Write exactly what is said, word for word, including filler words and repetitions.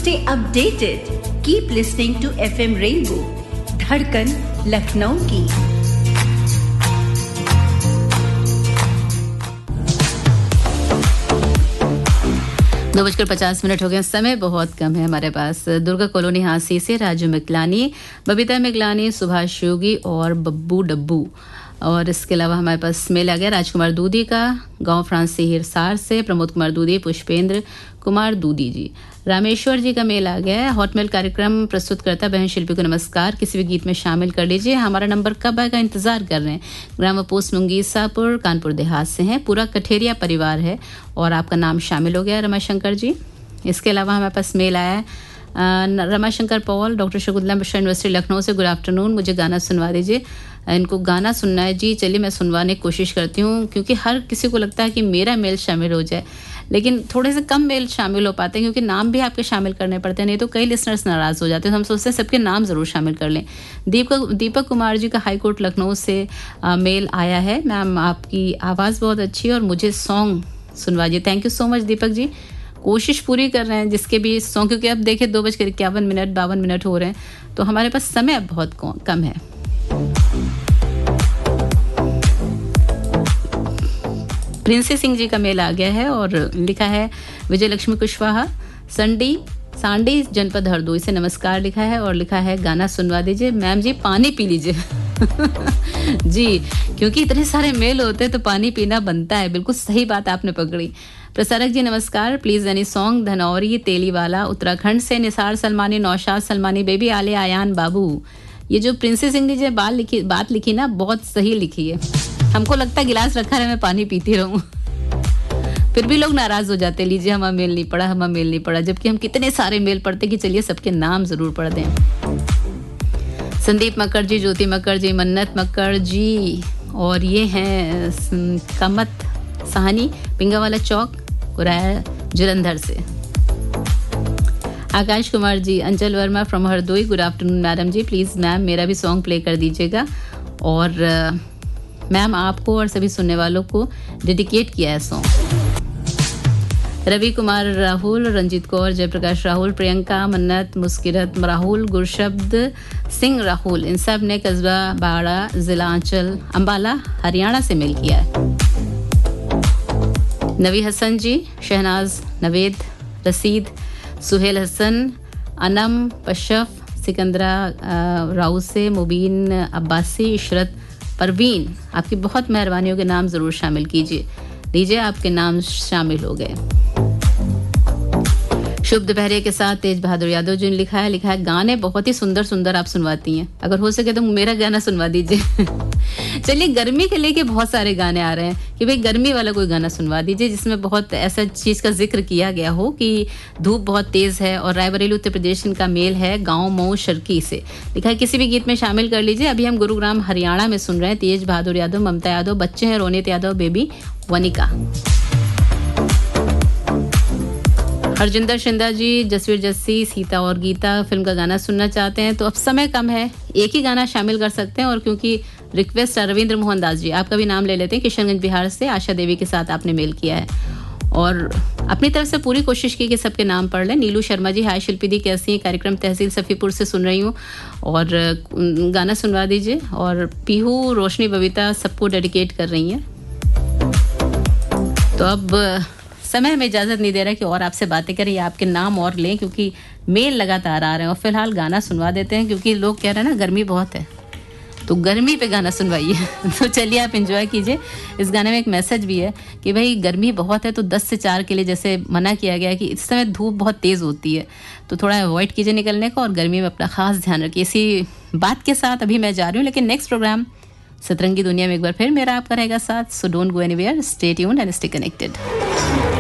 Stay updated. Keep listening to F M Rainbow, धड़कन लखनऊ की। दो बजकर पचास मिनट हो गए। समय बहुत कम है हमारे पास। दुर्गा कॉलोनी हांसी से राजू मिगलानी, बबीता मिगलानी, सुभाष योगी और बब्बू डब्बू। और इसके अलावा हमारे पास मेल आ गया राजकुमार दूधी का, गांव फ्रांस से हिरसार से प्रमोद कुमार दूधी, पुष्पेंद्र कुमार दूधी जी। रामेश्वर जी का मेल आ गया है। हॉटमेल कार्यक्रम प्रस्तुत करता बहन शिल्पी को नमस्कार, किसी भी गीत में शामिल कर लीजिए, हमारा नंबर कब आएगा इंतजार कर रहे हैं। ग्राम पोस्ट मुंगीसापुर कानपुर देहात से हैं, पूरा कठेरिया परिवार है और आपका नाम शामिल हो गया रमाशंकर जी। इसके अलावा हमारे पास मेल आया है Ramashankar Paul, doctor Shakuntala Mishra university Lucknow से। गुड आफ्टरनून, मुझे गाना सुनवा दीजिए। इनको गाना सुनना है जी। चलिए मैं सुनवाने की कोशिश करती हूँ, क्योंकि हर किसी को लगता है कि मेरा मेल शामिल हो जाए, लेकिन थोड़े से कम मेल शामिल हो पाते हैं क्योंकि नाम भी आपके शामिल करने पड़ते हैं, नहीं तो कई लिसनर्स नाराज़ हो जाते हैं। तो हम सोचते हैं सबके नाम ज़रूर शामिल कर लें। दीपक दीपक कुमार जी का हाईकोर्ट लखनऊ से आ, मेल आया है। मैम आपकी आवाज़ बहुत अच्छी है और मुझे song सुनवाइए। Thank you so much Deepak ji, कोशिश पूरी कर रहे हैं जिसके भी सॉन्ग, क्योंकि अब देखिए दो बजकर इक्यावन मिनट बावन मिनट हो रहे हैं, तो हमारे पास समय बहुत कम है। प्रिंसी सिंह जी का मेल आ गया है और लिखा है विजय लक्ष्मी कुशवाहा, संडी सांडी जनपद हरदोई से नमस्कार लिखा है और लिखा है गाना सुनवा दीजिए। मैम जी पानी पी लीजिए जी, क्योंकि इतने सारे मेल होते हैं तो पानी पीना बनता है। बिल्कुल सही बात आपने पकड़ी। प्रसारक जी नमस्कार, please any song Dhanauri Teliwala Uttarakhand से। निसार सलमानी, नौशाद सलमानी, बेबी आले, आयान बाबू। ये जो प्रिंसेस सिंह जी बात लिखी बात लिखी ना, बहुत सही लिखी है। हमको लगता है गिलास रखा है मैं पानी पीती रहूं फिर भी लोग नाराज हो जाते, लीजिए हमारा मेल नहीं पड़ा, हमारा मेल नहीं पड़ा, जबकि हम कितने सारे मेल पढ़ते कि चलिए सबके नाम जरूर पढ़ दें। संदीप मक्कर जी, ज्योति मक्कर जी, मन्नत मक्कर जी, और ये हैं कमत सहानी, पिंगावाला चौक, कुराया जलंधर से। आकाश कुमार जी, अंचल Verma from Hardoi, good afternoon madam ji, please ma'am मेरा भी सॉन्ग प्ले कर दीजिएगा। और मैम आपको और सभी सुनने वालों को डेडिकेट किया है सॉन्ग। रवि कुमार राहुल, रंजीत कौर, जयप्रकाश राहुल, प्रियंका, मन्नत, मुस्किरत राहुल, गुरशब्द सिंह राहुल, इन सब ने कस्बा बाड़ा, जिला अंचल अंबाला, हरियाणा से मेल किया है। नवी हसन जी, शहनाज नवेद, रसीद, सुहेल हसन, अनम पशफ, सिकंदरा राउ से, मुबीन अब्बासी, इशरत परवीन, आपकी बहुत मेहरबानी होगी, नाम ज़रूर शामिल कीजिए। लीजिए आपके नाम शामिल हो गए। शुभ दोपहर के साथ तेज बहादुर यादव जी ने लिखा है लिखा है गाने बहुत ही सुंदर सुंदर आप सुनवाती हैं, अगर हो सके तो मेरा गाना सुनवा दीजिए चलिए गर्मी के लेके बहुत सारे गाने आ रहे हैं कि भाई गर्मी वाला कोई गाना सुनवा दीजिए जिसमें बहुत ऐसा चीज़ का जिक्र किया गया हो कि धूप बहुत तेज़ है। और रायबरेली उत्तर प्रदेश का मेल है गाँव मऊ शर्की से, लिखा है किसी भी गीत में शामिल कर लीजिए। अभी हम गुरुग्राम हरियाणा में सुन रहे हैं तेज बहादुर यादव, ममता यादव, बच्चे हैं रोनित यादव, बेबी वनिका। हरजिंदर शिंदा जी, जसवीर जस्सी, सीता और गीता फिल्म का गाना सुनना चाहते हैं, तो अब समय कम है, एक ही गाना शामिल कर सकते हैं। और क्योंकि रिक्वेस्ट है रविंद्र मोहन दास जी, आपका भी नाम ले लेते हैं, किशनगंज बिहार से, आशा देवी के साथ आपने मेल किया है और अपनी तरफ से पूरी कोशिश की कि सबके नाम पढ़ लें। नीलू शर्मा जी, हाय शिल्पी दी कैसी हैं, कार्यक्रम तहसील सफ़ीपुर से सुन रही हूँ और गाना सुनवा दीजिए। और पीहू, रोशनी, बबीता सबको डेडिकेट कर रही हैं। तो अब समय हमें इजाज़त नहीं दे रहा कि और आपसे बातें करें या आपके नाम और लें, क्योंकि मेल लगातार आ रहे हैं। और फिलहाल गाना सुनवा देते हैं क्योंकि लोग कह रहे हैं ना गर्मी बहुत है, तो गर्मी पे गाना सुनवाइए तो चलिए आप एंजॉय कीजिए। इस गाने में एक मैसेज भी है कि भाई गर्मी बहुत है तो दस से चार के लिए जैसे मना किया गया है कि इस समय धूप बहुत तेज़ होती है, तो थोड़ा अवॉइड कीजिए निकलने को और गर्मी में अपना खास ध्यान रखिए। इसी बात के साथ अभी मैं जा रही हूँ, लेकिन नेक्स्ट प्रोग्राम सतरंगी दुनिया में एक बार फिर मेरा आपका रहेगा साथ। So don't go anywhere, stay tuned and stay connected.